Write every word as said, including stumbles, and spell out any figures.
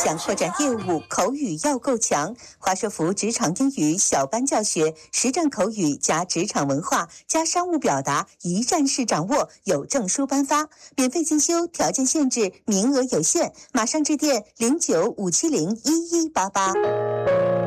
想扩展业务，口语要够强。华硕福职场英语小班教学，实战口语加职场文化加商务表达，一站式掌握，有证书颁发，免费进修，条件限制，名额有限，马上致电零九五七零一一八八。